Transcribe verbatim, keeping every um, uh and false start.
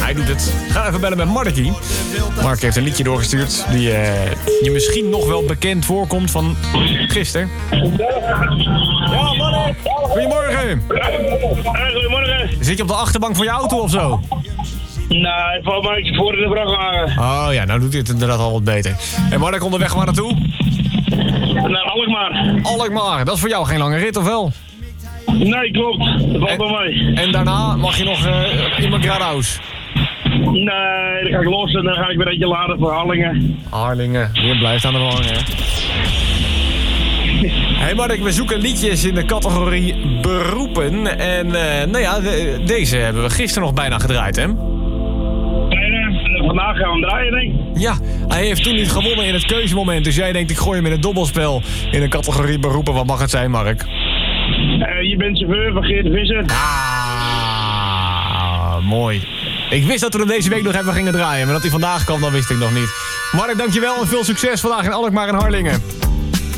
hij doet het. Ga even bellen met Markie. Mark heeft een liedje doorgestuurd die uh, je misschien nog wel bekend voorkomt van gisteren. Ja, Mark! Goedemorgen! Hey, goedemorgen. Zit je op de achterbank van je auto of zo? Nou, ik val maar een voor in de vrachtwagen. Oh ja, nou doet hij het inderdaad al wat beter. En Mark, onderweg waar naartoe? Naar Alkmaar. Alkmaar, dat is voor jou geen lange rit, of wel? Nee, klopt. Dat valt bij mij. En daarna mag je nog uh, in mijn Gradaus. Nee, dan ga ik los en dan ga ik weer eentje laden voor Harlingen. Harlingen, je blijft aan de hangen, hè? Hé hey Mark, we zoeken liedjes in de categorie beroepen. En uh, nou ja, de, deze hebben we gisteren nog bijna gedraaid, hè? En vandaag gaan we hem draaien, denk ik. Ja, hij heeft toen niet gewonnen in het keuzemoment. Dus jij denkt, ik gooi hem in het dobbelspel. In de categorie beroepen, wat mag het zijn, Mark? Uh, je bent chauffeur van Geert Visser. Ah, mooi. Ik wist dat we hem deze week nog even gingen draaien. Maar dat hij vandaag kwam, dat wist ik nog niet. Mark, dankjewel en veel succes vandaag in Alkmaar en Harlingen.